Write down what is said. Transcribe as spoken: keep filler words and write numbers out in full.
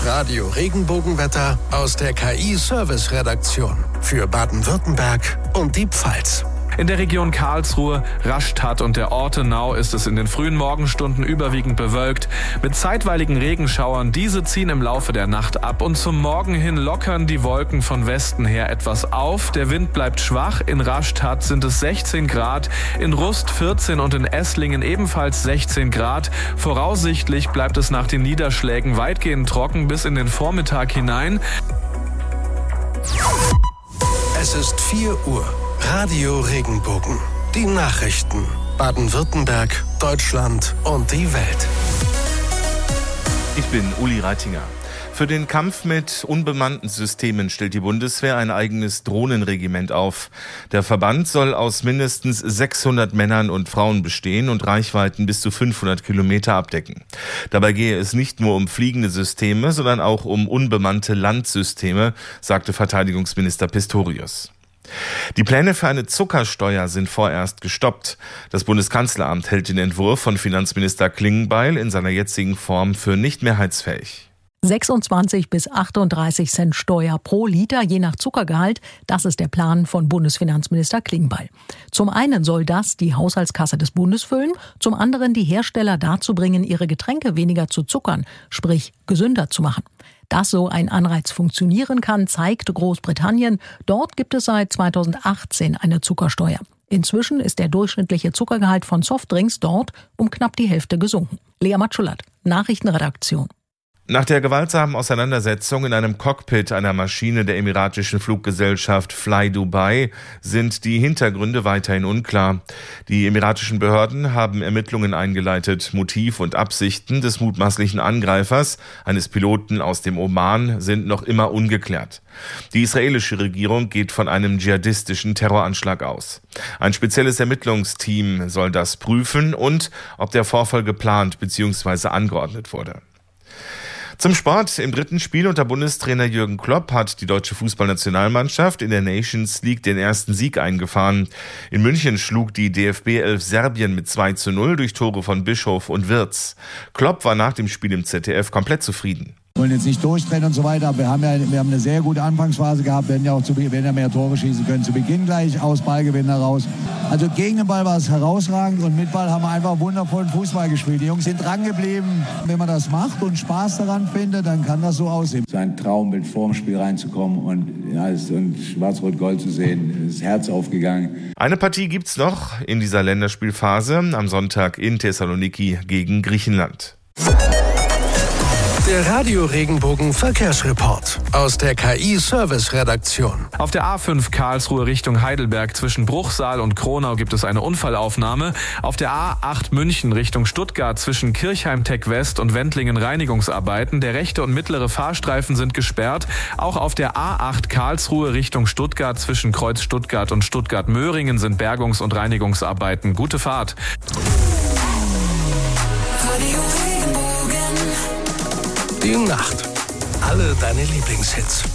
Radio Regenbogenwetter aus der K I-Service-Redaktion für Baden-Württemberg und die Pfalz. In der Region Karlsruhe, Rastatt und der Ortenau ist es in den frühen Morgenstunden überwiegend bewölkt. Mit zeitweiligen Regenschauern, diese ziehen im Laufe der Nacht ab und zum Morgen hin lockern die Wolken von Westen her etwas auf. Der Wind bleibt schwach, in Rastatt sind es sechzehn Grad, in Rust vierzehn und in Esslingen ebenfalls sechzehn Grad. Voraussichtlich bleibt es nach den Niederschlägen weitgehend trocken bis in den Vormittag hinein. Es ist vier Uhr. Radio Regenbogen. Die Nachrichten. Baden-Württemberg, Deutschland und die Welt. Ich bin Uli Reitinger. Für den Kampf mit unbemannten Systemen stellt die Bundeswehr ein eigenes Drohnenregiment auf. Der Verband soll aus mindestens sechshundert Männern und Frauen bestehen und Reichweiten bis zu fünfhundert Kilometer abdecken. Dabei gehe es nicht nur um fliegende Systeme, sondern auch um unbemannte Landsysteme, sagte Verteidigungsminister Pistorius. Die Pläne für eine Zuckersteuer sind vorerst gestoppt. Das Bundeskanzleramt hält den Entwurf von Finanzminister Klingbeil in seiner jetzigen Form für nicht mehrheitsfähig. sechsundzwanzig bis achtunddreißig Cent Steuer pro Liter, je nach Zuckergehalt. Das ist der Plan von Bundesfinanzminister Klingbeil. Zum einen soll das die Haushaltskasse des Bundes füllen, zum anderen die Hersteller dazu bringen, ihre Getränke weniger zu zuckern, sprich gesünder zu machen. Dass so ein Anreiz funktionieren kann, zeigt Großbritannien. Dort gibt es seit zweitausendachtzehn eine Zuckersteuer. Inzwischen ist der durchschnittliche Zuckergehalt von Softdrinks dort um knapp die Hälfte gesunken. Lea Matschulat, Nachrichtenredaktion. Nach der gewaltsamen Auseinandersetzung in einem Cockpit einer Maschine der emiratischen Fluggesellschaft Fly Dubai sind die Hintergründe weiterhin unklar. Die emiratischen Behörden haben Ermittlungen eingeleitet. Motiv und Absichten des mutmaßlichen Angreifers, eines Piloten aus dem Oman, sind noch immer ungeklärt. Die israelische Regierung geht von einem dschihadistischen Terroranschlag aus. Ein spezielles Ermittlungsteam soll das prüfen und ob der Vorfall geplant bzw. angeordnet wurde. Zum Sport. Im dritten Spiel unter Bundestrainer Jürgen Klopp hat die deutsche Fußballnationalmannschaft in der Nations League den ersten Sieg eingefahren. In München schlug die D F B elf Serbien mit zwei zu null durch Tore von Bischof und Wirtz. Klopp war nach dem Spiel im Z D F komplett zufrieden. Wir wollen jetzt nicht durchdrehen und so weiter, aber wir haben ja wir haben eine sehr gute Anfangsphase gehabt. Wir werden ja auch zu, werden ja mehr Tore schießen können. Zu Beginn gleich aus Ballgewinn heraus. Also gegen den Ball war es herausragend und mit Ball haben wir einfach wundervollen Fußball gespielt. Die Jungs sind dran geblieben. Wenn man das macht und Spaß daran findet, dann kann das so aussehen. So ein Traumbild vor dem Spiel reinzukommen und, ja, und Schwarz-Rot-Gold zu sehen, das Herz aufgegangen. Eine Partie gibt's noch in dieser Länderspielphase am Sonntag in Thessaloniki gegen Griechenland. Der Radio Regenbogen Verkehrsreport aus der K I-Service-Redaktion. Auf der A fünf Karlsruhe Richtung Heidelberg zwischen Bruchsal und Kronau gibt es eine Unfallaufnahme. Auf der A acht München Richtung Stuttgart zwischen Kirchheim-Tech West und Wendlingen Reinigungsarbeiten. Der rechte und mittlere Fahrstreifen sind gesperrt. Auch auf der A acht Karlsruhe Richtung Stuttgart zwischen Kreuz Stuttgart und Stuttgart-Möhringen sind Bergungs- und Reinigungsarbeiten. Gute Fahrt. Radio Regenbogen. Die Nacht. Alle deine Lieblingshits.